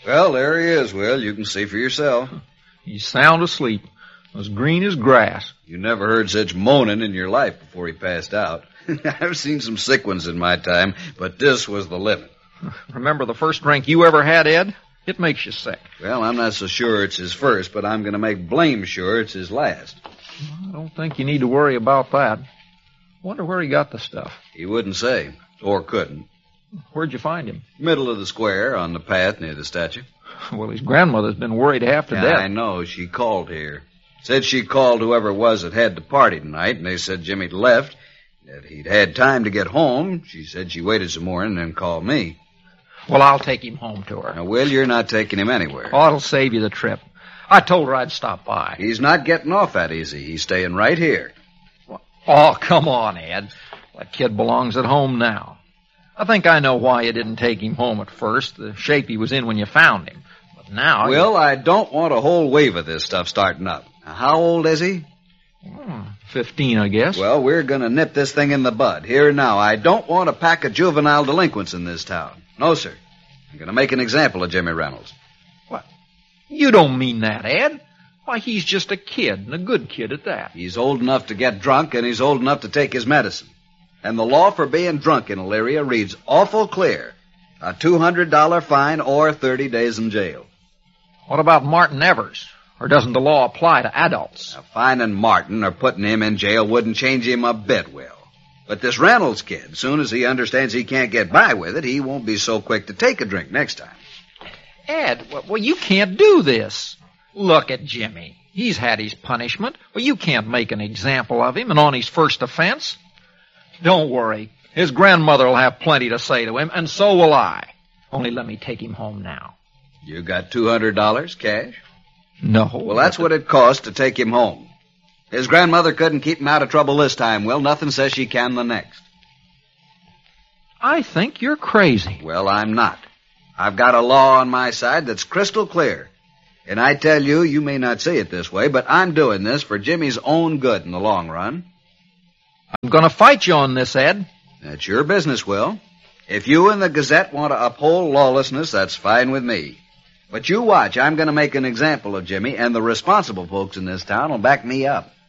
Well, there he is, Will. You can see for yourself. He's sound asleep, as green as grass. You never heard such moaning in your life before he passed out. I've seen some sick ones in my time, but this was the limit. Remember the first drink you ever had, Ed? It makes you sick. Well, I'm not so sure it's his first, but I'm going to make blame sure it's his last. I don't think you need to worry about that. Wonder where he got the stuff. He wouldn't say, or couldn't. Where'd you find him? Middle of the square, on the path near the statue. Well, his grandmother's been worried half to death. I know. She called here. Said she called whoever it was that had the party tonight, and they said Jimmy'd left, that he'd had time to get home. She said she waited some more and then called me. Well, I'll take him home to her. Now, Will, you're not taking him anywhere. Oh, it'll save you the trip. I told her I'd stop by. He's not getting off that easy. He's staying right here. Oh, come on, Ed. That kid belongs at home now. I think I know why you didn't take him home at first, the shape he was in when you found him. But now... Will, I don't want a whole wave of this stuff starting up. Now, how old is he? 15, I guess. Well, we're going to nip this thing in the bud. Here and now, I don't want a pack of juvenile delinquents in this town. No, sir. I'm going to make an example of Jimmy Reynolds. What? You don't mean that, Ed. Why, he's just a kid, and a good kid at that. He's old enough to get drunk, and he's old enough to take his medicine. And the law for being drunk in Elyria reads awful clear. A $200 fine or 30 days in jail. What about Martin Evers? Or doesn't the law apply to adults? Now, fining Martin or putting him in jail wouldn't change him a bit, Will. But this Reynolds kid, as soon as he understands he can't get by with it, he won't be so quick to take a drink next time. Ed, well, you can't do this. Look at Jimmy. He's had his punishment. Well, you can't make an example of him and on his first offense. Don't worry. His grandmother will have plenty to say to him, and so will I. Only let me take him home now. You got $200 cash? No. Well, that's what it costs to take him home. His grandmother couldn't keep him out of trouble this time, Will. Nothing says she can the next. I think you're crazy. Well, I'm not. I've got a law on my side that's crystal clear. And I tell you, you may not see it this way, but I'm doing this for Jimmy's own good in the long run. I'm going to fight you on this, Ed. That's your business, Will. If you and the Gazette want to uphold lawlessness, that's fine with me. But you watch, I'm going to make an example of Jimmy, and the responsible folks in this town will back me up.